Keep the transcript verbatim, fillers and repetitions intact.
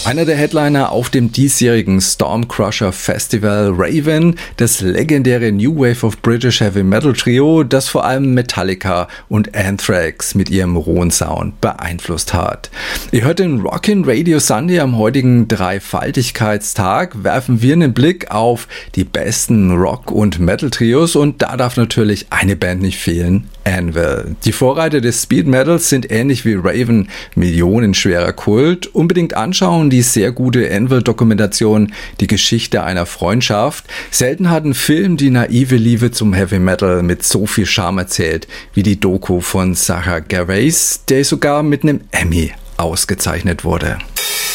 Einer der Headliner auf dem diesjährigen Stormcrusher Festival, Raven, das legendäre New Wave of British Heavy Metal Trio, das vor allem Metallica und Anthrax mit ihrem rohen Sound beeinflusst hat. Ihr hört den Rockin' Radio Sunday am heutigen Dreifaltigkeitstag, werfen wir einen Blick auf die besten Rock- und Metal-Trios und da darf natürlich eine Band nicht fehlen, Anvil. Die Vorreiter des Speed Metals sind ähnlich wie Raven millionenschwerer Kult. Unbedingt anschauen die sehr gute Anvil-Dokumentation Die Geschichte einer Freundschaft. Selten hat ein Film die naive Liebe zum Heavy Metal mit so viel Charme erzählt wie die Doku von Sasha Gervais, der sogar mit einem Emmy ausgezeichnet wurde.